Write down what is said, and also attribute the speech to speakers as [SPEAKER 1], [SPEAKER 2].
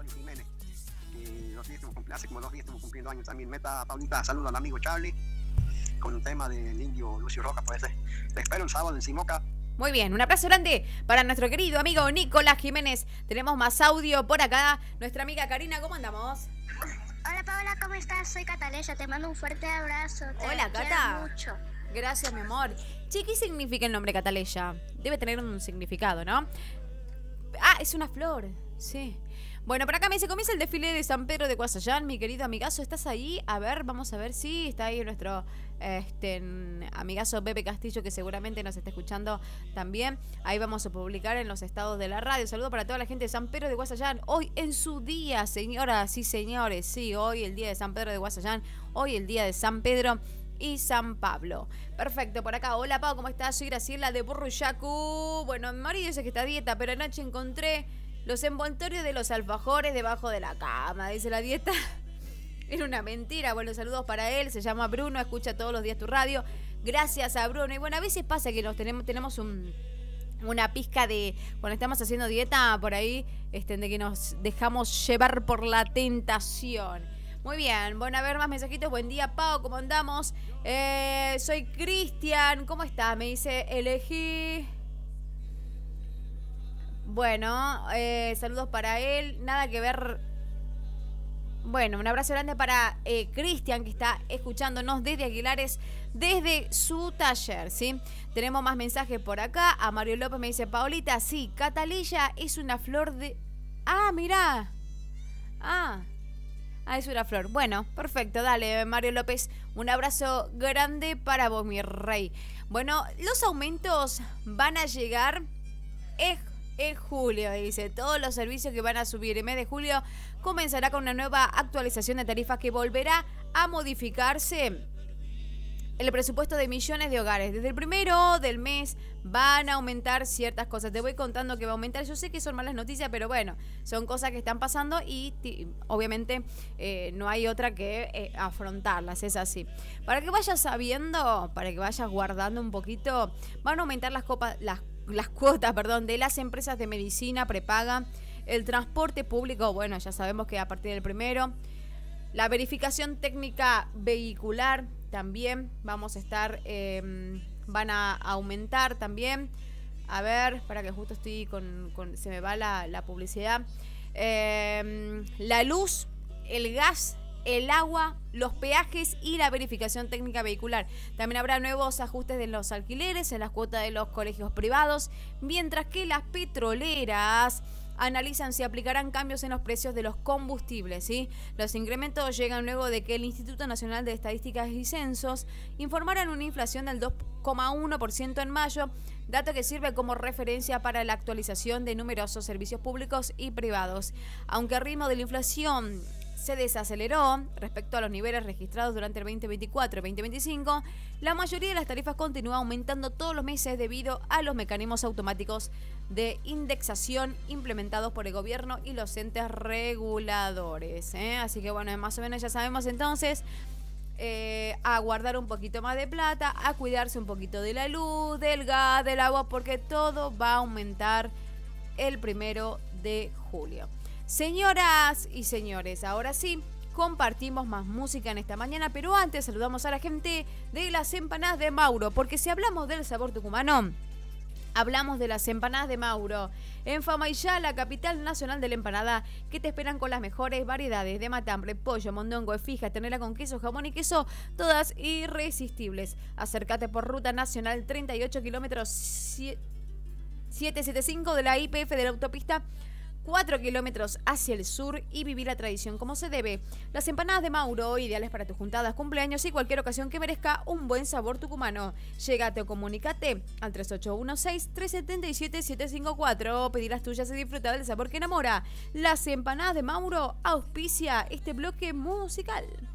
[SPEAKER 1] Tony Jiménez. Y hace como 2 días estamos cumpliendo años también. Meta, Paulita, saludo al amigo Charlie con un tema del indio Lucio Roca, puede ser. Te espero el sábado en Simoca.
[SPEAKER 2] Muy bien, un abrazo grande para nuestro querido amigo Nicolás Jiménez. Tenemos más audio por acá. Nuestra amiga Karina, ¿cómo andamos?
[SPEAKER 3] Hola Paola, ¿cómo estás? Soy Cataleya, te mando un fuerte abrazo.
[SPEAKER 2] Hola,
[SPEAKER 3] quiero
[SPEAKER 2] Cata.
[SPEAKER 3] mucho.
[SPEAKER 2] Gracias, mi amor. Che, ¿qué significa el nombre Cataleya? Debe tener un significado, ¿no? Ah, es una flor, sí. Bueno, por acá me dice, comienza el desfile de San Pedro de Guasayán, mi querido amigazo, ¿estás ahí? A ver, vamos a ver si está ahí nuestro amigazo Pepe Castillo, que seguramente nos está escuchando también. Ahí vamos a publicar en los estados de la radio. Saludo para toda la gente de San Pedro de Guasayán. Hoy en su día, señoras y señores, sí, hoy el día de San Pedro de Guasayán, hoy el día de San Pedro y San Pablo. Perfecto, por acá. Hola, Pau, ¿cómo estás? Soy Graciela de Burruyacu. Bueno, mi marido dice que está a dieta, pero anoche encontré los envoltorios de los alfajores debajo de la cama. Dice la dieta. Era una mentira. Bueno, saludos para él. Se llama Bruno, escucha todos los días tu radio. Gracias a Bruno. Y bueno, a veces pasa que tenemos una pizca de, cuando estamos haciendo dieta por ahí, de que nos dejamos llevar por la tentación. Muy bien, bueno, a ver más mensajitos. Buen día, Pau, ¿cómo andamos? Soy Cristian, ¿cómo estás? Me dice, elegí. Bueno, saludos para él. Nada que ver. Bueno, un abrazo grande para Cristian, que está escuchándonos desde Aguilares, desde su taller, ¿sí? Tenemos más mensajes por acá. A Mario López me dice, Paolita, sí, Cataleya es una flor de... Ah, mirá. Es una flor. Bueno, perfecto, dale, Mario López. Un abrazo grande para vos, mi rey. Bueno, los aumentos van a llegar en julio, dice. Todos los servicios que van a subir el mes de julio comenzará con una nueva actualización de tarifas que volverá a modificarse el presupuesto de millones de hogares. Desde el primero del mes van a aumentar ciertas cosas. Te voy contando que va a aumentar. Yo sé que son malas noticias, pero bueno, son cosas que están pasando y obviamente no hay otra que afrontarlas. Es así. Para que vayas sabiendo, para que vayas guardando un poquito, van a aumentar las cuotas de las empresas de medicina prepaga, el transporte público, bueno, ya sabemos que a partir del primero, la verificación técnica vehicular también vamos a estar, van a aumentar también. A ver, para que justo estoy se me va la publicidad. La luz, el gas, el agua, los peajes y la verificación técnica vehicular. También habrá nuevos ajustes de los alquileres en las cuotas de los colegios privados, mientras que las petroleras analizan si aplicarán cambios en los precios de los combustibles, ¿sí? Los incrementos llegan luego de que el Instituto Nacional de Estadísticas y Censos informaran una inflación del 2,1% en mayo, dato que sirve como referencia para la actualización de numerosos servicios públicos y privados. Aunque el ritmo de la inflación se desaceleró respecto a los niveles registrados durante el 2024 y 2025, la mayoría de las tarifas continúa aumentando todos los meses debido a los mecanismos automáticos de indexación implementados por el gobierno y los entes reguladores. Así que bueno, más o menos ya sabemos entonces a guardar un poquito más de plata, a cuidarse un poquito de la luz, del gas, del agua, porque todo va a aumentar el 1 de julio. Señoras y señores, ahora sí, compartimos más música en esta mañana, pero antes saludamos a la gente de las empanadas de Mauro, porque si hablamos del sabor tucumano, hablamos de las empanadas de Mauro, en Famaillá, la capital nacional de la empanada, que te esperan con las mejores variedades de matambre, pollo, mondongo, fija, ternera con queso, jamón y queso, todas irresistibles. Acércate por Ruta Nacional 38 kilómetros 775 de la YPF de la autopista 4 kilómetros hacia el sur y vivir la tradición como se debe. Las empanadas de Mauro, ideales para tus juntadas, cumpleaños y cualquier ocasión que merezca un buen sabor tucumano. Llegate o comunícate al 3816-377-754. Pedir las tuyas y disfrutar del sabor que enamora. Las empanadas de Mauro auspicia este bloque musical.